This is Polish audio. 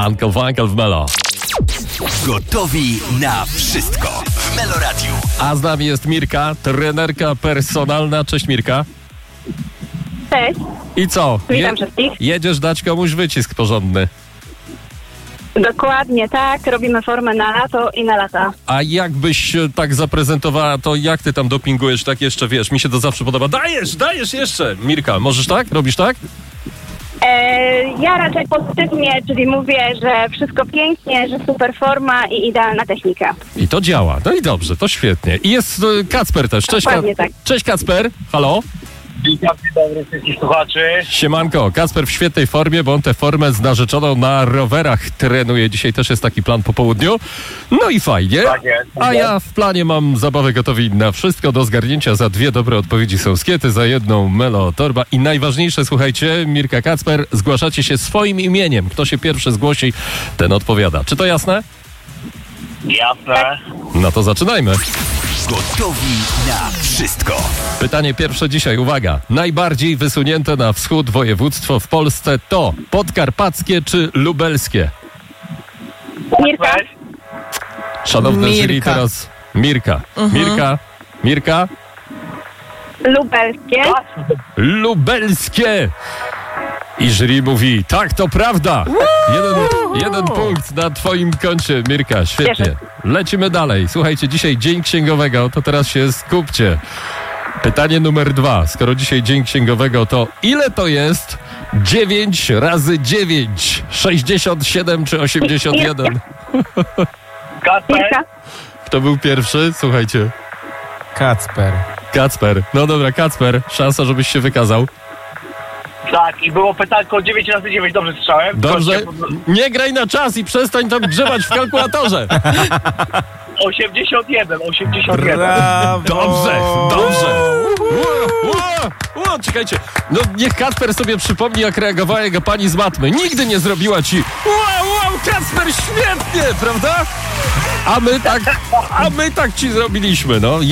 Uncle Funkel w Melo. Gotowi na wszystko w Melo Radiu. A z nami jest Mirka, trenerka personalna. Cześć Mirka. Cześć, I co? witam wszystkich. Jedziesz dać komuś wycisk porządny. Dokładnie tak, robimy formę na lato i na lata. A jakbyś tak zaprezentowała, to jak ty tam dopingujesz, tak jeszcze wiesz, mi się to zawsze podoba. Dajesz jeszcze! Mirka, możesz tak? Robisz tak? Ja raczej pozytywnie, czyli mówię, że wszystko pięknie, że super forma i idealna technika. I to działa. No i dobrze, to świetnie. I jest Kacper też. Cześć, Dokładnie tak. Cześć Kacper. Halo? Dzień dobry wszystkich słuchaczy. Siemanko. Kacper w świetnej formie, bo on tę formę z narzeczoną na rowerach trenuje. Dzisiaj też jest taki plan po południu. No i fajnie. Tak jest. A ja w planie mam zabawę gotowi na wszystko. Do zgarnięcia za 2 dobre odpowiedzi są skiety, za 1 Melo torba. I najważniejsze, słuchajcie, Mirka, Kacper, zgłaszacie się swoim imieniem. Kto się pierwszy zgłosi, ten odpowiada. Czy to jasne? Jasne. No to zaczynajmy. Gotowi na wszystko. Pytanie pierwsze dzisiaj, uwaga. Najbardziej wysunięte na wschód województwo w Polsce to podkarpackie czy lubelskie? Mirka? Szanowne jury, Mirka. teraz Mirka. Mirka? Lubelskie? Lubelskie! I jury mówi, tak, to prawda. Jeden punkt na twoim koncie, Mirka, świetnie. Cieszę. Lecimy dalej. Słuchajcie, dzisiaj Dzień Księgowego, to teraz się skupcie. Pytanie numer 2. Skoro dzisiaj Dzień Księgowego, to ile to jest 9 razy 9? 67 czy 81? Kasper? Mirka? Kto był pierwszy? Słuchajcie. Kacper. No dobra, Kacper, szansa, żebyś się wykazał. Tak, i było pytanko 9 razy 9, dobrze słyszałem? Dobrze, nie graj na czas i przestań tam grzebać w kalkulatorze. 81. Dobrze. Czekajcie, no niech Kacper sobie przypomni, jak reagowała jego pani z matmy. Nigdy nie zrobiła ci wow, Kacper, świetnie, prawda? A my tak ci zrobiliśmy, no.